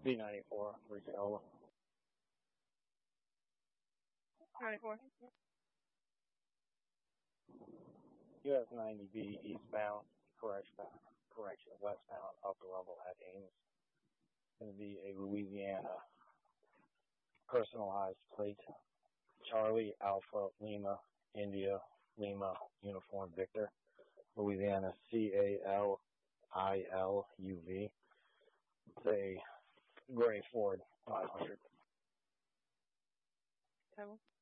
B94, Ricola. 94. US 90B eastbound, correction, westbound, upper level at Ames. Going to be a Louisiana personalized plate. Charlie, Alpha, Lima, India, Lima, Uniform, Victor. Louisiana, CALILUV. It's a gray Ford 500. Table.